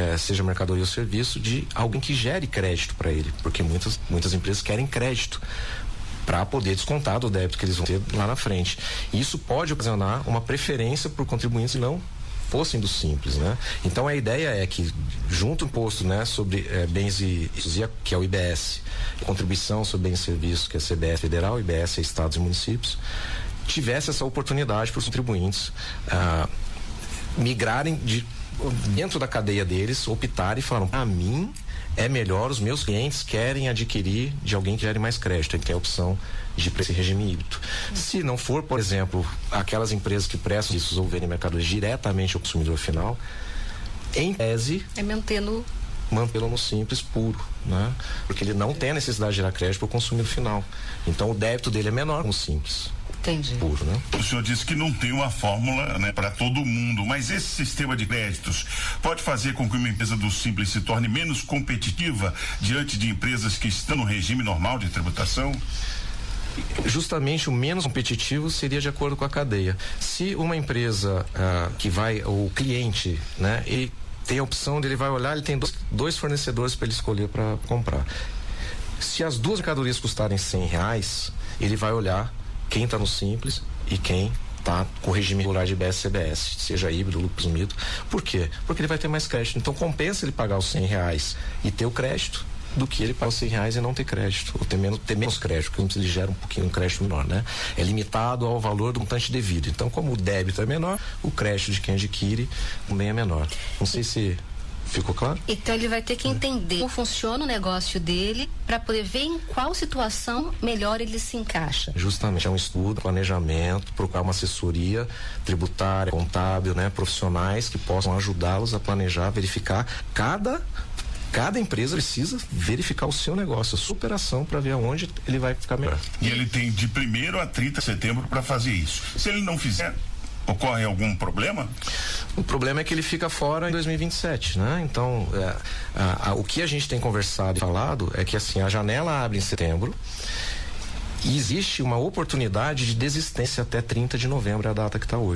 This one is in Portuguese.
seja mercadoria ou serviço, de alguém que gere crédito para ele, porque muitas empresas querem crédito para poder descontar do débito que eles vão ter lá na frente. Isso pode ocasionar uma preferência por contribuintes que não fossem do Simples, né? Então a ideia é que, junto ao imposto, né, sobre bens que é o IBS, contribuição sobre bens e serviços, que é CBS federal, IBS é estados e municípios, tivesse essa oportunidade para os contribuintes migrarem dentro da cadeia deles, optarem e falaram: a mim é melhor, os meus clientes querem adquirir de alguém que gere mais crédito, que é a opção de esse regime híbrido. Se não for, por exemplo, aquelas empresas que prestam serviços ou vendem mercadorias diretamente ao consumidor final, em tese mantê-lo no Simples puro, né? Porque ele não tem a necessidade de gerar crédito para o consumidor final. Então o débito dele é menor no Simples. Entendi. Puro, né? O senhor disse que não tem uma fórmula, né, para todo mundo, mas esse sistema de créditos pode fazer com que uma empresa do Simples se torne menos competitiva diante de empresas que estão no regime normal de tributação? Justamente o menos competitivo seria de acordo com a cadeia. Se uma empresa o cliente, né, ele tem a opção de, ele vai olhar, ele tem dois fornecedores para ele escolher para comprar. Se as duas mercadorias custarem R$100, ele vai olhar quem está no Simples e quem está com o regime regular de IBS-CBS, seja híbrido, lucro presumido. Por quê? Porque ele vai ter mais crédito. Então compensa ele pagar os R$100 e ter o crédito, do que ele pagar os R$100 e não ter crédito, ou ter menos crédito, porque ele gera um pouquinho um crédito menor, né? É limitado ao valor do montante devido. Então, como o débito é menor, o crédito de quem adquire também é menor. Não sei se ficou claro? Então ele vai ter que entender como funciona o negócio dele para poder ver em qual situação melhor ele se encaixa. Justamente, é um estudo, planejamento, procurar uma assessoria tributária, contábil, né? Profissionais que possam ajudá-los a planejar, verificar cada empresa precisa verificar o seu negócio, a sua operação, para ver aonde ele vai ficar melhor. E ele tem de 1º a 30 de setembro para fazer isso. Se ele não fizer, ocorre algum problema? O problema é que ele fica fora em 2027, né? Então, o que a gente tem conversado e falado é que, assim, a janela abre em setembro e existe uma oportunidade de desistência até 30 de novembro, é a data que está hoje.